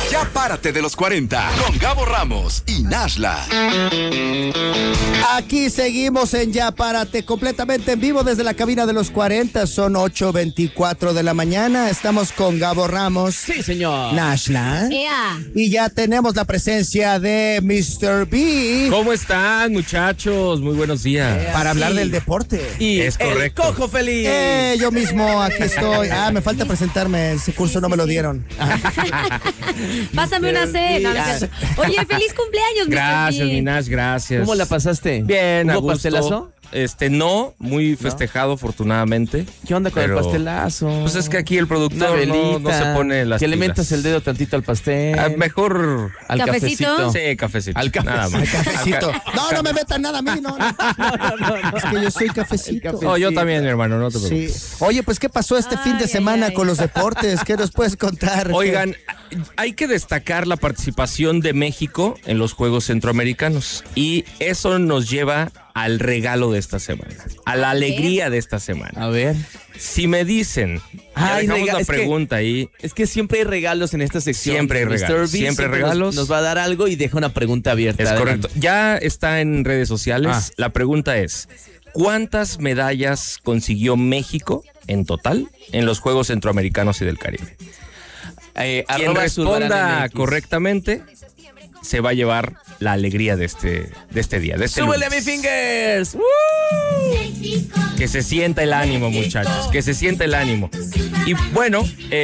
Ya párate de los 40 con Gabo Ramos y Nashla. Aquí seguimos en Ya Párate, completamente en vivo desde la cabina de los 40. Son 8:24 de la mañana. Estamos con Gabo Ramos. Sí, señor. Nashla. Yeah. Y ya tenemos la presencia de Mr. B. ¿Cómo están, muchachos? Muy buenos días. Para hablar del deporte. Y Es correcto. el Cojo Feliz. Yo mismo aquí estoy. Me falta presentarme. Ese curso no me lo dieron. Pásame una C. No, no es cierto. Oye, feliz cumpleaños, Mr. Gracias, P. mi Nash, gracias. ¿Cómo la pasaste? Bien, a ¿Hubo gusto. pastelazo? No, muy festejado, afortunadamente. ¿Qué onda con Pero, el pastelazo? Pues es que aquí el Una productor velita. no se pone las Que le pilas. metas el dedo tantito al pastel. Mejor al ¿Cafecito? cafecito. Sí, cafecito. Al cafecito. Nada más. Cafecito. No me metan nada a mí, no. Es que yo soy cafecito. Oh, yo también, mi hermano, no te Sí. preocupes. Oye, pues, ¿qué pasó este fin de semana con los deportes? ¿Qué nos puedes contar? Oigan, hay que destacar la participación de México en los Juegos Centroamericanos y eso nos lleva al regalo de esta semana, a la alegría de esta semana. A ver. Si me dicen, ya dejamos la pregunta ahí. Es que siempre hay regalos en esta sección. Siempre hay regalos, Mr. B siempre hay regalos. Nos va a dar algo y deja una pregunta abierta. Es Adelante. correcto. Ya está en redes sociales. La pregunta es, ¿cuántas medallas consiguió México en total en los Juegos Centroamericanos y del Caribe? Quien responda correctamente se va a llevar la alegría de este día, de este ¡Súbele a lunes. mi fingers! Que se sienta el ánimo, muchachos, que se sienta el ánimo. Y bueno,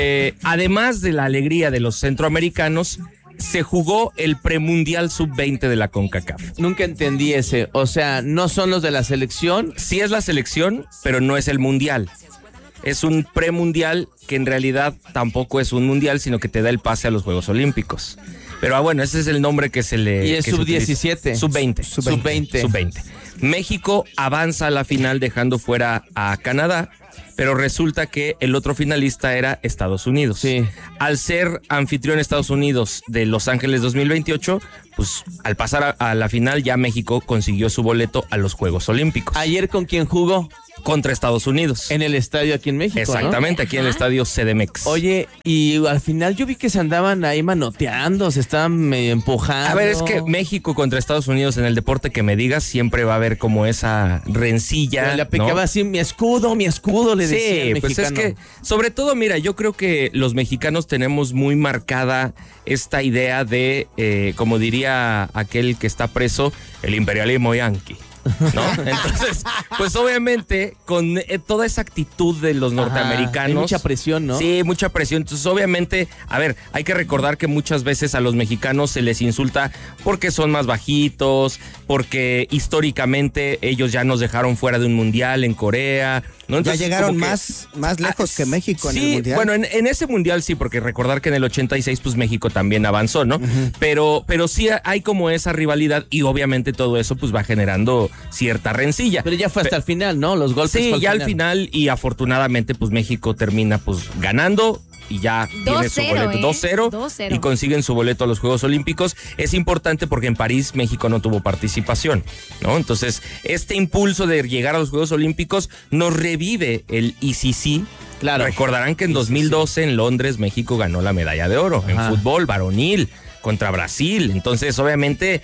además de la alegría de los centroamericanos, se jugó el premundial sub-20 de la CONCACAF. Nunca entendí ese. O sea, no son los de la selección. Sí es la selección, pero no es el mundial. Es un premundial que en realidad tampoco es un mundial, sino que te da el pase a los Juegos Olímpicos. Pero bueno, ese es el nombre que se le... Y es que se utiliza. sub-17. Sub-20. Sub-20. Sub-20. México avanza a la final dejando fuera a Canadá, pero resulta que el otro finalista era Estados Unidos. Sí. Al ser anfitrión Estados Unidos de Los Ángeles 2028, pues al pasar a la final ya México consiguió su boleto a los Juegos Olímpicos. ¿Ayer con quién jugó? Contra Estados Unidos. En el estadio aquí en México, Exactamente, aquí en el estadio CDMX. Oye, y al final yo vi que se andaban ahí manoteando, se estaban medio empujando. A ver, es que México contra Estados Unidos en el deporte que me digas siempre va a haber como esa rencilla. Pero le aplicaba, ¿no? así, mi escudo, le decía el Sí, pues es mexicano. que, sobre todo, mira, yo creo que los mexicanos tenemos muy marcada esta idea de, como diría aquel que está preso, el imperialismo yanqui. ¿No? Entonces, pues obviamente con toda esa actitud de los norteamericanos. Hay mucha presión, ¿no? Sí, mucha presión. Entonces, obviamente, a ver, hay que recordar que muchas veces a los mexicanos se les insulta porque son más bajitos, porque históricamente ellos ya nos dejaron fuera de un mundial en Corea, ¿no? Entonces, ya llegaron como que, más lejos que México en el mundial. Bueno, en ese mundial sí, porque recordar que en el 86 pues México también avanzó, ¿no? Pero sí hay como esa rivalidad y obviamente todo eso pues va generando cierta rencilla. Pero ya fue hasta el final, ¿no? Los golpes. Sí, fue ya al final y afortunadamente pues México termina pues ganando y ya tiene su boleto 2-0 y consiguen su boleto a los Juegos Olímpicos. Es importante porque en París México no tuvo participación, ¿no? Entonces, este impulso de llegar a los Juegos Olímpicos nos revive el ICC. Claro. Recordarán que en 2012 en Londres México ganó la medalla de oro en fútbol varonil contra Brasil. Entonces, obviamente,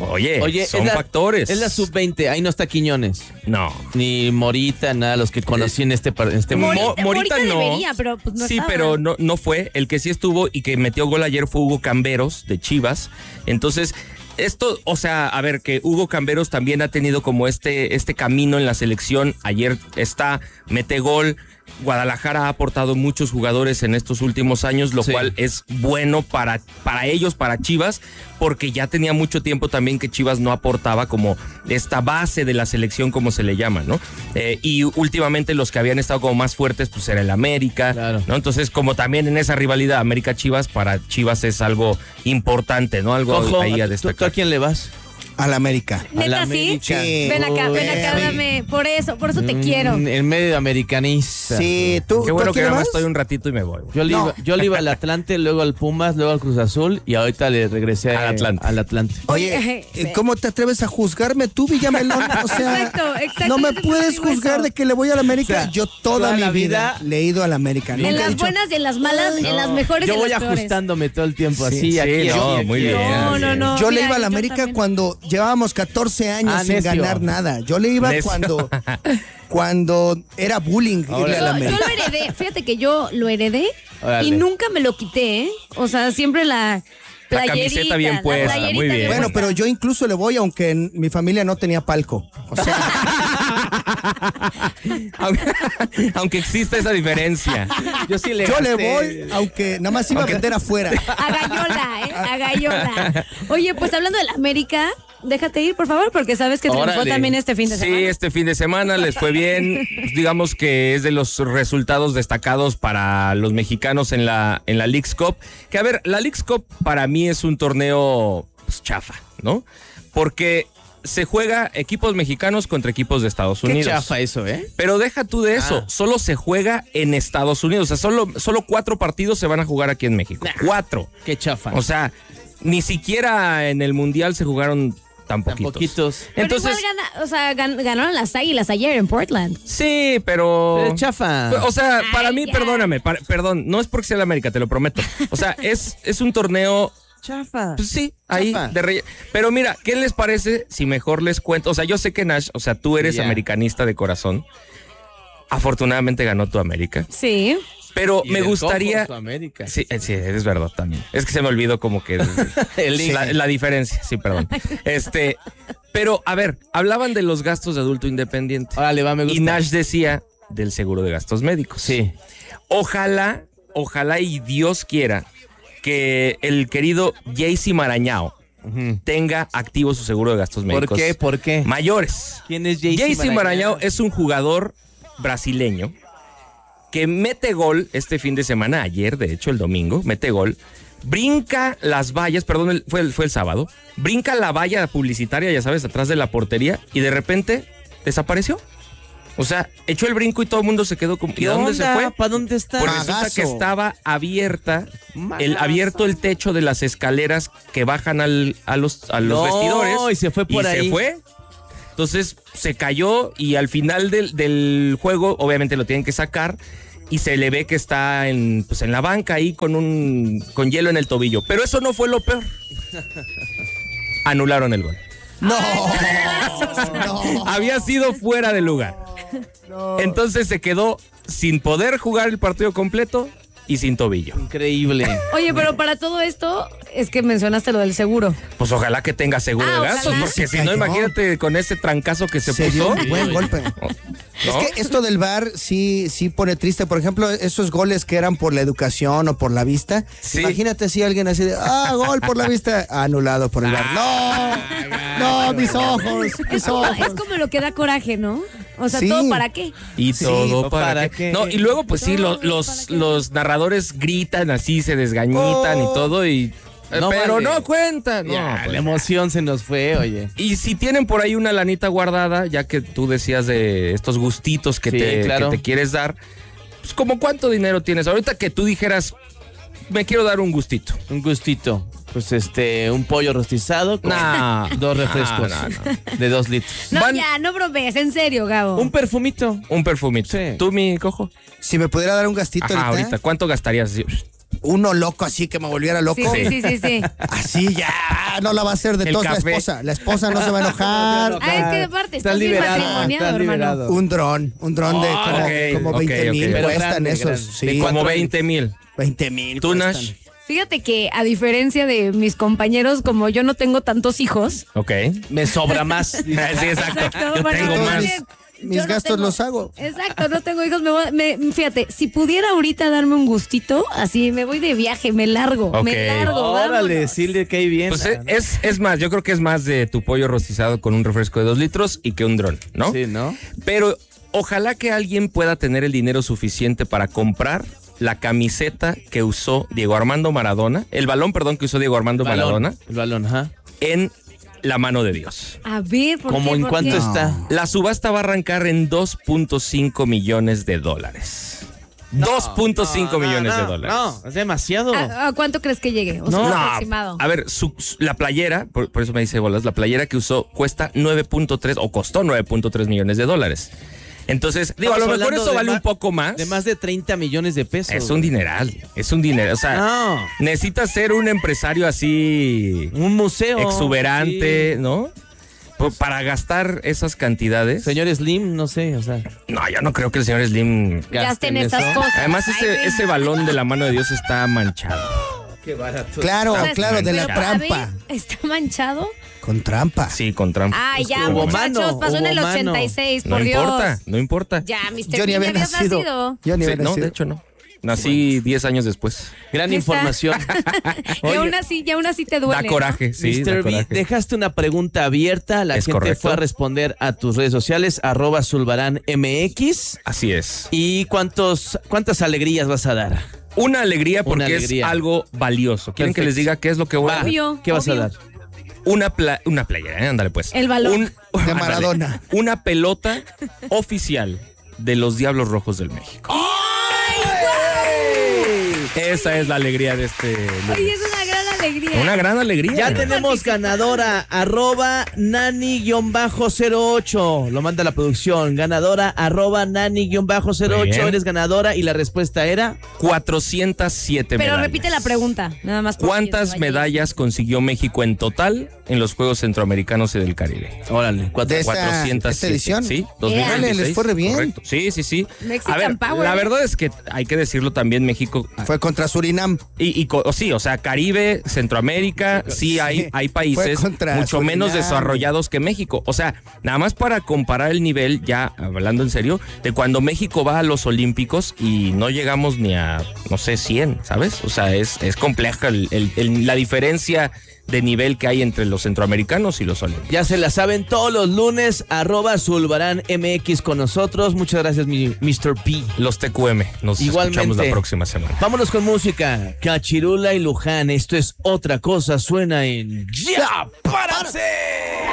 oye son factores. Es la sub-20, ahí no está Quiñones. No. Ni Morita, nada, los que conocí en este Morita no. debería, pero pues no sí, estaba. pero no fue. El que sí estuvo y que metió gol ayer fue Hugo Camberos de Chivas. Entonces, esto, o sea, a ver, que Hugo Camberos también ha tenido como este camino en la selección. Ayer mete gol. Guadalajara ha aportado muchos jugadores en estos últimos años, lo cual es bueno para ellos, para Chivas, porque ya tenía mucho tiempo también que Chivas no aportaba como esta base de la selección, como se le llama, ¿no? Y últimamente los que habían estado como más fuertes, pues era el América, claro, ¿no? Entonces, como también en esa rivalidad América-Chivas, para Chivas es algo importante, ¿no? Algo Ojo, ahí a destacar. ¿Tú a quién le vas? A la América. ¿Neta sí? Sí. Ven acá, dame. Por eso te quiero. En medio americanista. Sí, tú. Qué bueno ¿tú que quién nada más vas? estoy un ratito y me voy. Yo le iba al Atlante, luego al Pumas, luego al Cruz Azul y ahorita le regresé Al Atlante. al Atlante. Oye, ¿cómo te atreves a juzgarme tú, Villamelón? O sea, Exacto, no me yo te puedes digo juzgar eso. de que le voy a la América. O sea, Yo toda toda mi la vida le he ido a la América. En Nunca he las dicho, buenas y en las malas, en las mejores y Yo en voy las peores. ajustándome todo el tiempo, Sí, así, sí, aquí, no, aquí, muy aquí. bien. No. Yo le Mira, iba a la yo América también. cuando llevábamos 14 años sin necio. ganar nada. Yo le iba Necio. cuando era bullying irle a la Yo América. lo heredé, fíjate que yo lo heredé Órale. y nunca me lo quité, ¿eh? O sea, siempre la playerita. camiseta bien la puesta, playerita muy bien. Bueno, puesta. pero yo incluso le voy aunque mi familia no tenía palco. O sea, Aunque exista esa diferencia. Yo sí le yo le gasté. voy aunque nada más iba a vender afuera. A Gallola, ¿eh? A Gallola. Oye, pues hablando de la América, déjate ir, por favor, porque sabes que triunfó Órale. también este fin de Sí, semana. este fin de semana les fue bien. Digamos que es de los resultados destacados para los mexicanos en la Leagues Cup. Que a ver, la Leagues Cup para mí es un torneo pues, chafa, ¿no? Porque se juega equipos mexicanos contra equipos de Estados Qué Unidos. chafa eso, ¿eh? Pero deja tú de eso, Ah. solo se juega en Estados Unidos. O sea, solo 4 partidos se van a jugar aquí en México. 4. Qué chafa. O sea, ni siquiera en el Mundial se jugaron tan Tan poquitos. poquitos. Pero Entonces, igual ganaron las Águilas ayer en Portland. sí, pero... Pero es chafa. O sea, para Ay, mí, ya. perdóname, perdón, no es porque sea la América, te lo prometo. O sea, es un torneo, Chafa. pues sí, ahí, Chafa. de rey. Pero mira, ¿qué les parece si mejor les cuento? O sea, yo sé que Nash, o sea, tú eres Ya. americanista de corazón. Afortunadamente ganó tu América. Sí. Pero Y me del gustaría... cojo, su América. Sí, es verdad también. Es que se me olvidó como que la diferencia, sí, perdón. Pero a ver, hablaban de los gastos de adulto independiente. Órale, va, me gusta. Y Nash decía del seguro de gastos médicos. Sí. Ojalá y Dios quiera que el querido Jaycee Marañao Ujú. tenga activo su seguro de gastos médicos. ¿Por qué? ¿Por qué? Mayores. ¿Quién es Jaycee Jaycee Marañao Marañao? es un jugador brasileño que mete gol este fin de semana, ayer, de hecho, el domingo, mete gol, brinca las vallas, perdón, fue el sábado, brinca la valla publicitaria, ya sabes, atrás de la portería y de repente desapareció. O sea, echó el brinco y todo el mundo se quedó como, ¿y ¿Qué a dónde se onda? fue? ¿Para dónde está? Pues resulta Magazo. que estaba abierto Magazo. el techo de las escaleras que bajan a los No, vestidores. y se fue por ahí. Se fue. Entonces se cayó y al final del juego, obviamente lo tienen que sacar. Y se le ve que está en la banca ahí con hielo en el tobillo. Pero eso no fue lo peor. Anularon el gol. No. Había sido fuera de lugar. Entonces se quedó sin poder jugar el partido completo y sin tobillo. Increíble. Oye, pero para todo esto es que mencionaste lo del seguro. Pues ojalá que tenga seguro de gastos, ojalá. porque si no, Cayó. imagínate con ese trancazo que se dio puso. un buen golpe. ¿no? Es que esto del VAR sí pone triste. Por ejemplo, esos goles que eran por la educación o por la vista. Sí. Imagínate si alguien así de, gol por la vista, anulado por el VAR. No, mis ojos, mis ojos. Es como lo que da coraje, ¿no? O sea, Sí. ¿todo para qué? Y Sí, todo ¿para para qué? qué. No, y luego, pues sí, Todo los narradores gritan así, se desgañitan y todo, y. No pero vale. no cuentan. Ya, No, pues, la emoción se nos fue, oye. Y si tienen por ahí una lanita guardada, ya que tú decías de estos gustitos que, Sí, claro. que te quieres dar, pues como cuánto dinero tienes. Ahorita que tú dijeras, me quiero dar un gustito. Un gustito. Pues un pollo rostizado con No. 2 refrescos No. de 2 litros. No, Van- ya, no bromees, en serio, Gabo. Un perfumito. Un perfumito. Sí. ¿Tú, mi cojo? Si me pudiera dar un gastito Ajá, ahorita, ahorita. ¿Cuánto gastarías? uno loco así que me volviera loco. Sí. Así ya, no la va a hacer de El todos la café. esposa. La esposa no se va a enojar. Ah, es que aparte Estás estás bien liberado, matrimoniado, estás hermano. liberado. Un dron de como ok, 20 mil ok. Pero cuestan grande, esos. grande. Sí, ¿De Como ¿Cuánto? 20,000. 20,000. ¿Tú, cuestan. Nash? Fíjate que a diferencia de mis compañeros, como yo no tengo tantos hijos. Ok. Me sobra más. Sí, exacto. Yo bueno, tengo más más. bien, Mis yo no gastos tengo- los hago. Exacto, no tengo hijos. Fíjate, si pudiera ahorita darme un gustito, así me voy de viaje, me largo, Ok. me largo. Órale, vámonos. sí le cae bien. Pues es más, yo creo que es más de tu pollo rostizado con un refresco de 2 litros y que un dron, ¿no? Sí, ¿no? Pero ojalá que alguien pueda tener el dinero suficiente para comprar la camiseta que usó Diego Armando Maradona, el balón, perdón, que usó Diego Armando Maradona El balón, ajá. en la mano de Dios. A ver, ¿por ¿Cómo qué? en ¿Por cuánto qué? está? La subasta va a arrancar en $2.5 millones. 2.5 millones de dólares. No, es demasiado. ¿A cuánto crees que llegue? O sea, No. aproximado. A ver, la playera, por eso me dice Bolas, la playera que usó cuesta 9.3 o costó 9.3 millones de dólares. Entonces, digo, a lo Estamos mejor hablando eso de vale ma- un poco más. De más de 30 millones de pesos. Es un dineral, O sea, No. necesitas ser un empresario así Un museo. exuberante, Sí. ¿no? Para gastar esas cantidades. Señor Slim, no sé, o sea. No, yo no creo que el señor Slim... Gasten esas cosas. Además, Ay, güey. ese balón de la mano de Dios está manchado. Qué barato. Claro, O sea, claro, de la pero, a ver, trampa. ¿Está manchado? Con trampa. Sí, con trampa. Ay, Es ya, que hubo muchachos, mano, pasó en hubo el mano. 86, No por Dios. importa, no importa. Ya, Mr. Yo ni Bean, había ya habías nacido. Yo ni Sí, había no, nacido. de hecho no. Nací 10 años después. Gran Ahí está. información. Y aún así te duele. Da coraje, sí, da Mr. B, coraje. dejaste una pregunta abierta. La Es gente correcto. fue a responder a tus redes sociales, @zulbaranmx. Así es. ¿Y cuántas alegrías vas a dar? Una alegría porque Una alegría. es algo valioso. ¿Quieren que Perfecto. les diga qué es lo que voy a Va, dar? Obvio, ¿Qué vas a obvio. dar? Una playera, ándale pues. El balón. De ándale. Maradona. Una pelota oficial de los Diablos Rojos del México. Esa es la alegría de este lunes. Oye, es una gran alegría. Una gran alegría. Ya tenemos ganadora, @nani-08. Lo manda la producción. Ganadora, Muy @nani-08. bien. Eres ganadora y la respuesta era 407 Pero medallas. repite la pregunta, nada más. porque ¿Cuántas vaya. medallas consiguió México en total en los Juegos Centroamericanos y del Caribe? órale, De esta 407. edición. Sí, Órale, 2016. les fue re bien. Correcto. Sí, sí, sí. Mexican A ver, Power. la verdad es que hay que decirlo también, México... Fue contra Surinam. Sí, o sea, Caribe, Centroamérica, sí hay países Fue contra mucho menos Surinam. desarrollados que México. O sea, nada más para comparar el nivel, ya hablando en serio, de cuando México va a los Olímpicos y no llegamos ni a, no sé, 100, ¿sabes? O sea, es compleja la diferencia de nivel que hay entre los centroamericanos y los olímpicos. Ya se la saben todos los lunes, @zulbaranmx con nosotros. Muchas gracias, Mr. P. Los TQM, nos Igualmente. escuchamos la próxima semana. Vámonos con música. Cachirula y Luján. Esto es Otra Cosa. Suena en Ya Párate.